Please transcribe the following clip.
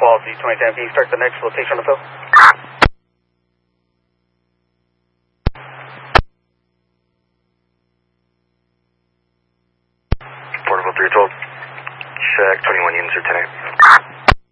Falls, D2010. Can you start the next location on the field? Portable 312. Check 21 units or 10.